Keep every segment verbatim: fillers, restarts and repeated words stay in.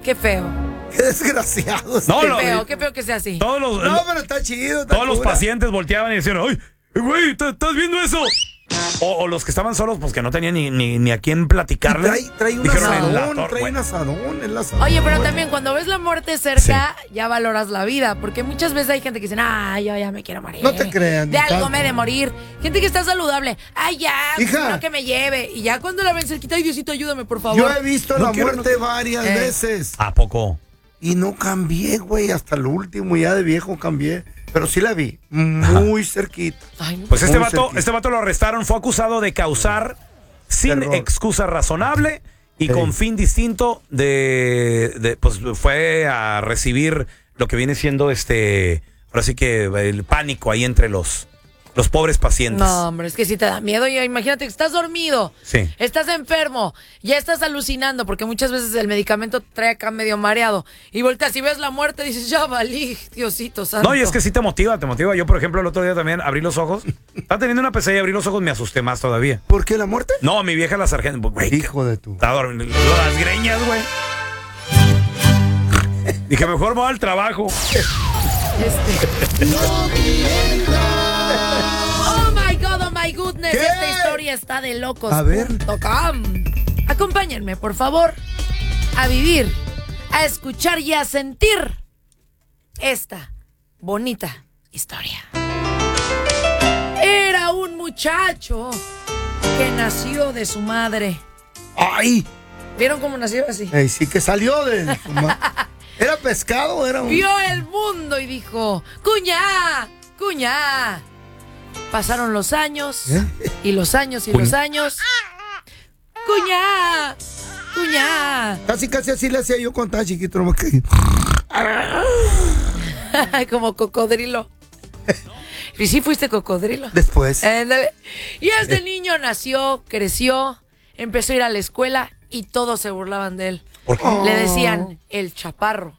Qué feo. Qué desgraciado. No, Qué lo- feo, qué feo que sea así. Todos los, No, pero está chido. Está todos los cura. pacientes volteaban y decían, ¡ay, güey, ¿estás estás viendo eso? O, o los que estaban solos, pues que no tenían ni, ni, ni a quién platicarle. Trae, trae un Dijeron, "En la asadón, tor- trae güey". un asadón, el asadón. Oye, pero güey. también cuando ves la muerte cerca, ya valoras la vida. Porque muchas veces hay gente que dice, ah, yo ya me quiero morir. No te creas, De ni algo tanto. me he de morir. Gente que está saludable. Ay, ya, Hija. no que me lleve. Y ya cuando la ven cerquita, ay, Diosito, ayúdame, por favor. Yo he visto No la quiero, muerte no- varias Eh. veces. ¿A poco? Y no cambié, güey, hasta el último, ya de viejo cambié. Pero sí la vi, muy cerquita. Ay, no. Pues este Muy vato, cerquita. este vato lo arrestaron, fue acusado de causar sin Terror. excusa razonable y Sí. con fin distinto de, de, pues fue a recibir lo que viene siendo este, ahora sí que el pánico ahí entre los, los pobres pacientes. No, hombre, es que si te da miedo. Ya, imagínate que estás dormido, Sí. estás enfermo, ya estás alucinando, porque muchas veces el medicamento te trae acá medio mareado. Y volteas y ves la muerte, dices, ya valí, Diosito santo. No, y es que sí te motiva, te motiva. Yo, por ejemplo, el otro día también abrí los ojos. Estaba teniendo una pesadilla, abrí los ojos, me asusté más todavía. ¿Por qué la muerte? No, mi vieja la sargento. Güey, Hijo de tu. estaba dormindo. Las greñas, güey. Dije, mejor me voy al trabajo. Este. Oh my God, oh my goodness. ¿Qué? Esta historia está de locos. A ver. punto com. Acompáñenme, por favor, a vivir, a escuchar y a sentir esta bonita historia. Era un muchacho que nació de su madre. ¡Ay! ¿Vieron cómo nació así? Ey, sí que salió de. su ma- ¿Era pescado o era un.? Vio el mundo y dijo, cuñá, cuñá. Pasaron los años ¿Eh? y los años y Cuñ- los años. Cuñá, cuñá. Casi, casi así le hacía yo cuando estaba chiquito. nomás que- Como cocodrilo. ¿Y sí fuiste cocodrilo? Después. Ándale. Y este niño nació, creció, empezó a ir a la escuela y todos se burlaban de él. ¿Por qué? Le decían el chaparro.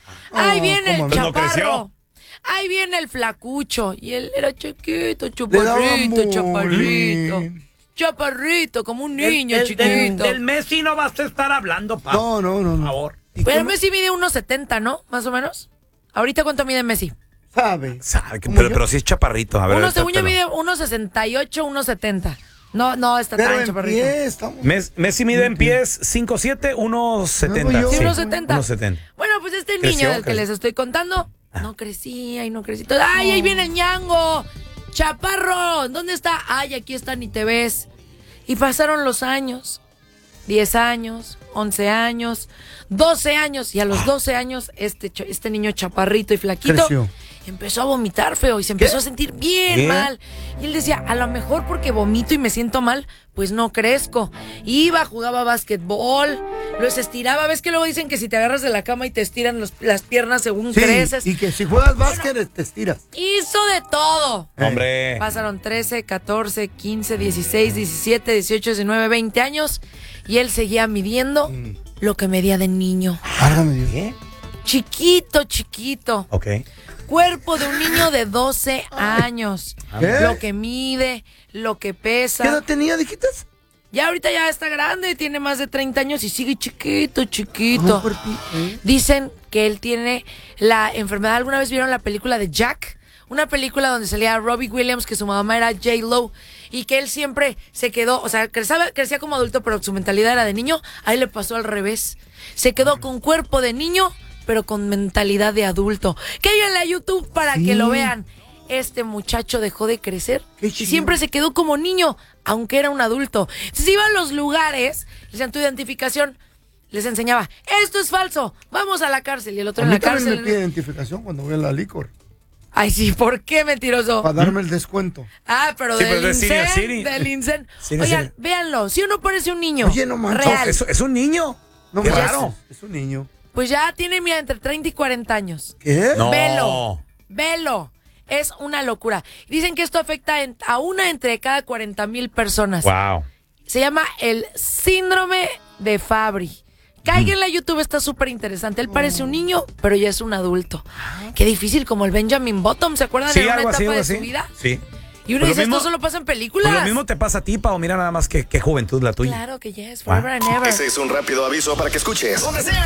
Ahí Oh, viene el ¿cómo? Pues no chaparro. creció. Ahí viene el flacucho. Y él era chiquito, Le daba chaparrito, chaparrito. bullying. Chaparrito, como un niño El- el- del- chiquito. Del Messi no vas a estar hablando, pa. No, no, no, Por no. favor. ¿Y Pero cómo Messi mide uno setenta, ¿no? Más o menos. ¿Ahorita cuánto mide Messi? sabe? Sabe que- ¿Cómo pero, yo? pero sí es chaparrito. A ver, Uno, según yo, trátalo. mide uno sesenta y ocho, uno setenta. No, no está Pero tan en chaparrito. pie estamos. Mes- Messi mide en pies cinco siete, uno setenta. No, yo- Sí, Sí. uno setenta. uno setenta. Bueno, pues este Creció, niño del que creció. les estoy contando no crecía y no crecía. ¡Ay, ahí viene el ñango! ¡Chaparro! ¿Dónde está? ¡Ay, aquí está, ni te ves! Y pasaron los años. diez años, once años, doce años. Y a los doce años, este, ch- este niño chaparrito y flaquito Creció. empezó a vomitar feo y se empezó ¿Qué? a sentir bien ¿Qué? mal. Y él decía, a lo mejor porque vomito y me siento mal, pues no crezco. Iba, jugaba básquetbol, los estiraba. ¿Ves que luego dicen que si te agarras de la cama y te estiran los- las piernas según Sí, creces? y que si juegas básquet te estiras. Hizo de todo. Hombre. Pasaron trece, catorce, quince, dieciséis, diecisiete, dieciocho, diecinueve, veinte años y él seguía midiendo lo que medía de niño. Válgame Dios. ¿Qué? Chiquito, chiquito. Ok. Cuerpo de un niño de doce años. ¿Qué? Lo que mide, lo que ¿Qué edad pesa. tenía, dijitas? Ya ahorita ya está grande, tiene más de treinta años y sigue chiquito, Ah, chiquito. cuerpi- ¿eh? Dicen que él tiene la enfermedad. ¿Alguna vez vieron la película de Jack? Una película donde salía Robbie Williams, que su mamá era J Lo, y que él siempre se quedó, o sea, crecía, crecía como adulto, pero su mentalidad era de niño. Ahí le pasó al revés. Se quedó con cuerpo de niño, pero con mentalidad de adulto. Cáiganle a YouTube para Sí. que lo vean. Este muchacho dejó de crecer Qué y chido. siempre se quedó como niño, aunque era un adulto. Entonces iba a los lugares, le decían tu identificación, les enseñaba, esto es falso, vamos a la cárcel. Y el otro A en mí la también cárcel. me pide identificación cuando voy a la licor. Ay, sí, ¿por qué, mentiroso? Para darme el descuento. Ah, pero Sí, del pero es de Senior Incen, City. del Incen. Senior Oigan, City. véanlo, si uno parece un niño. Oye, no manches. real. Es, es un niño. No Qué manches, raro. Es un niño. Pues ya tiene, mira, entre treinta y cuarenta años. ¿Qué? No. Velo, velo. Es una locura. Dicen que esto afecta en- a una entre cada cuarenta mil personas. Wow. Se llama el síndrome de Fabry. Cáiganle a YouTube, está súper interesante. Él parece un niño, pero ya es un adulto. Qué difícil, como el Benjamin Button, ¿se acuerdan Sí, de una algo etapa así, algo de así. su vida? Sí. Y uno Pues lo dice, mismo- esto solo pasa en películas. Pues lo mismo te pasa a ti, Pao. Mira nada más qué, qué juventud la tuya. Claro que yes, forever and ever. Ese es un rápido aviso para que escuches.